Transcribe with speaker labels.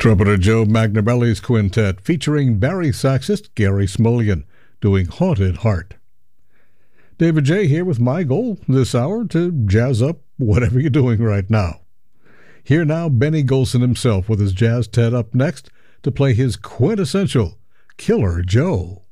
Speaker 1: Trumpeter Joe Magnabelli's quintet featuring Barry saxist Gary Smulyan doing Haunted Heart. David J. here with my goal this hour to jazz up whatever you're doing right now. Here now, Benny Golson himself with his Jazz Ted up next to play his quintessential Killer Joe.